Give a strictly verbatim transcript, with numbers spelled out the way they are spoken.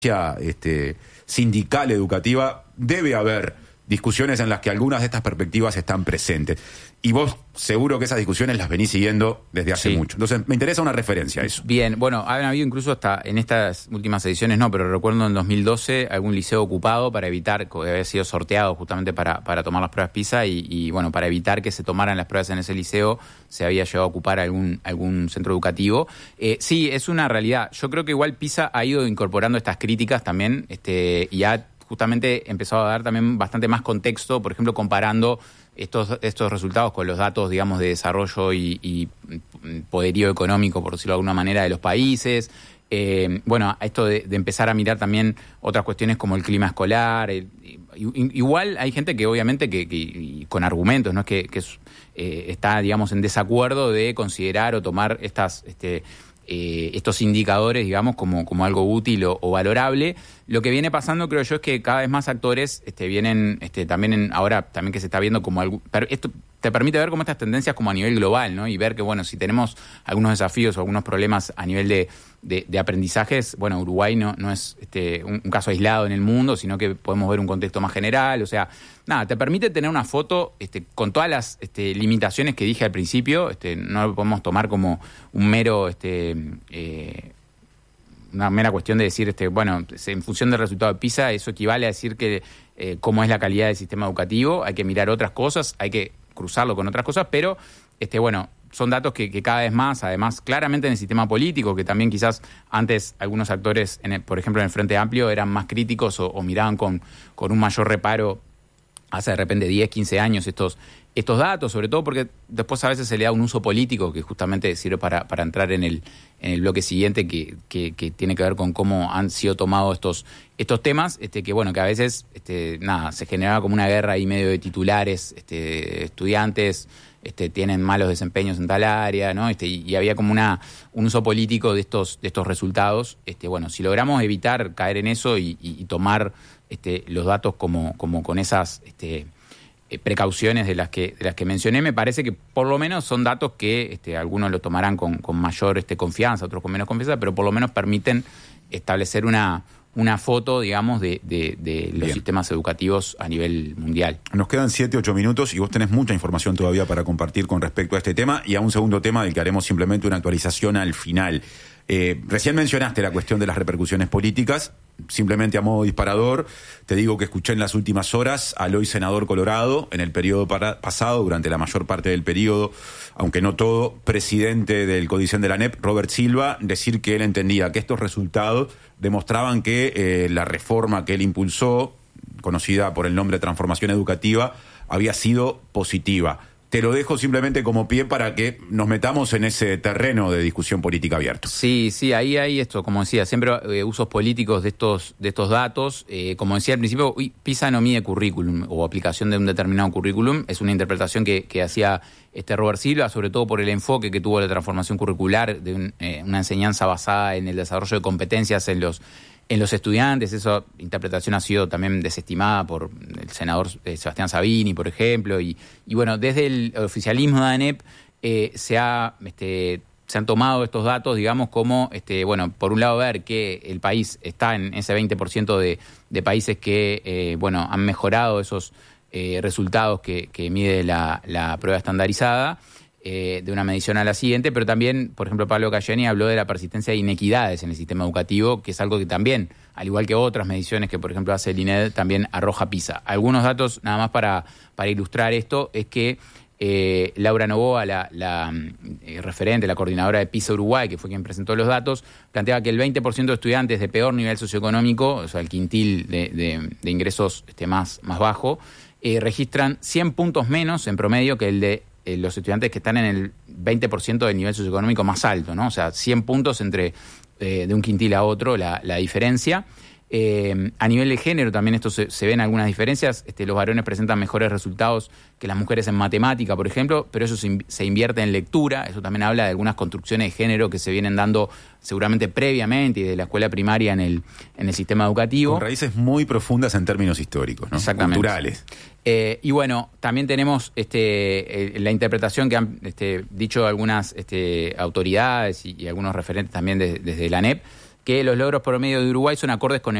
este, sindical educativa, debe haber discusiones en las que algunas de estas perspectivas están presentes. Y vos seguro que esas discusiones las venís siguiendo desde hace sí. mucho. Entonces, me interesa una referencia a eso. Bien, bueno, han habido incluso hasta en estas últimas ediciones, no, pero recuerdo en dos mil doce algún liceo ocupado para evitar, que había sido sorteado justamente para, para tomar las pruebas PISA y, y, bueno, para evitar que se tomaran las pruebas en ese liceo, se había llegado a ocupar algún, algún centro educativo. Eh, sí, es una realidad. Yo creo que igual PISA ha ido incorporando estas críticas también este, y ha justamente empezado a dar también bastante más contexto, por ejemplo, comparando estos, estos resultados con los datos, digamos, de desarrollo y, y poderío económico, por decirlo de alguna manera, de los países. Eh, bueno, esto de, de empezar a mirar también otras cuestiones como el clima escolar. El, igual hay gente que obviamente que, que con argumentos, no es que, que eh, está, digamos, en desacuerdo de considerar o tomar estas este, eh, estos indicadores, digamos, como, como algo útil o, o valorable. Lo que viene pasando, creo yo, es que cada vez más actores este, vienen este, también en, ahora también que se está viendo como algo, esto te permite ver como estas tendencias como a nivel global, ¿no? Y ver que, bueno, si tenemos algunos desafíos o algunos problemas a nivel de, de, de aprendizajes, bueno, Uruguay no, no es este, un, un caso aislado en el mundo, sino que podemos ver un contexto más general. O sea, nada, te permite tener una foto este, con todas las este, limitaciones que dije al principio. Este, no lo podemos tomar como un mero... Este, eh, una mera cuestión de decir, este, bueno, en función del resultado de PISA, eso equivale a decir que eh, cómo es la calidad del sistema educativo, hay que mirar otras cosas, hay que cruzarlo con otras cosas, pero este, bueno, son datos que, que cada vez más, además, claramente en el sistema político, que también quizás antes algunos actores, en el, por ejemplo, en el Frente Amplio, eran más críticos o, o miraban con, con un mayor reparo hace de repente diez, quince años estos, estos datos, sobre todo porque después a veces se le da un uso político que justamente sirve para, para entrar en el, en el bloque siguiente que, que, que tiene que ver con cómo han sido tomados estos, estos temas, este, que bueno, que a veces este, nada, se generaba como una guerra ahí medio de titulares, este, estudiantes este, tienen malos desempeños en tal área, ¿no? Este, y, y había como una, un uso político de estos, de estos resultados. Este, bueno, si logramos evitar caer en eso y, y, y tomar este, los datos como, como con esas este, eh, precauciones de las que de las que mencioné, me parece que por lo menos son datos que este, algunos lo tomarán con, con mayor este, confianza, otros con menos confianza, pero por lo menos permiten establecer una, una foto, digamos, de, de, de los Bien. sistemas educativos a nivel mundial. Nos quedan siete, ocho minutos y vos tenés mucha información todavía para compartir con respecto a este tema y a un segundo tema del que haremos simplemente una actualización al final. Eh, recién mencionaste la cuestión de las repercusiones políticas. Simplemente a modo disparador, te digo que escuché en las últimas horas al hoy senador Colorado, en el periodo para, pasado, durante la mayor parte del periodo, aunque no todo, presidente del Codicen de la A N E P, Robert Silva, decir que él entendía que estos resultados demostraban que eh, la reforma que él impulsó, conocida por el nombre de transformación educativa, había sido positiva. Te lo dejo simplemente como pie para que nos metamos en ese terreno de discusión política abierto. Sí, sí, ahí hay esto, como decía, siempre eh, usos políticos de estos de estos datos. Eh, como decía al principio, uy, PISA no mide currículum o aplicación de un determinado currículum. Es una interpretación que, que hacía este Robert Silva, sobre todo por el enfoque que tuvo la transformación curricular de un, eh, una enseñanza basada en el desarrollo de competencias en los en los estudiantes. Esa interpretación ha sido también desestimada por el senador eh, Sebastián Sabini, por ejemplo, y, y bueno, desde el oficialismo de A N E P eh, se, ha, este, se han tomado estos datos, digamos, como, este, bueno, por un lado ver que el país está en ese veinte por ciento de, de países que, eh, bueno, han mejorado esos eh, resultados que, que mide la, la prueba estandarizada, Eh, de una medición a la siguiente, pero también, por ejemplo, Pablo Cayeni habló de la persistencia de inequidades en el sistema educativo, que es algo que también, al igual que otras mediciones que, por ejemplo, hace el I N E D, también arroja PISA. Algunos datos, nada más para, para ilustrar esto, es que eh, Laura Novoa, la, la eh, referente, la coordinadora de PISA Uruguay, que fue quien presentó los datos, planteaba que el veinte por ciento de estudiantes de peor nivel socioeconómico, o sea, el quintil de, de, de ingresos este, más, más bajo, eh, registran cien puntos menos en promedio que el de Eh, los estudiantes que están en el veinte por ciento del nivel socioeconómico más alto, ¿no? O sea, cien puntos entre eh, de un quintil a otro la, la diferencia. Eh, a nivel de género también esto se, se ven algunas diferencias. Este, los varones presentan mejores resultados que las mujeres en matemática, por ejemplo, pero eso se, se invierte en lectura. Eso también habla de algunas construcciones de género que se vienen dando seguramente previamente y de la escuela primaria en el, en el sistema educativo. Con raíces muy profundas en términos históricos, ¿no? Exactamente. Culturales. Eh, y bueno, también tenemos este, eh, la interpretación que han este, dicho algunas este, autoridades y, y algunos referentes también de, desde la A N E P, que los logros promedio de Uruguay son acordes con